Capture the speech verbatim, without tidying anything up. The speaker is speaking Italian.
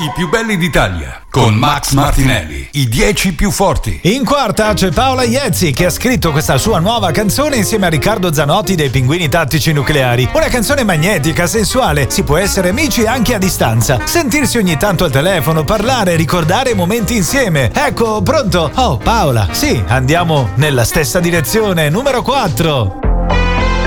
I più belli d'Italia con Max Martinelli, i dieci più forti. In quarta c'è Paola Iezzi che ha scritto questa sua nuova canzone insieme a Riccardo Zanotti dei Pinguini Tattici Nucleari. Una canzone magnetica, sensuale, si può essere amici anche a distanza, sentirsi ogni tanto al telefono, parlare, ricordare momenti insieme. Ecco, pronto? Oh Paola, sì, andiamo nella stessa direzione. Numero quattro.